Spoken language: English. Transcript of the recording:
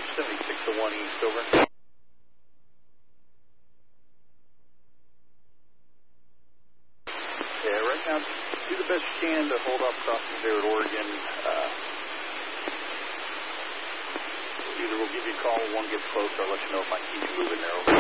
dispatch, 7601 East, over. Yeah, right now, do the best you can to hold off crossing there at Oregon. Either we'll give you a call when one gets close, or I'll let you know if I keep you moving there, over.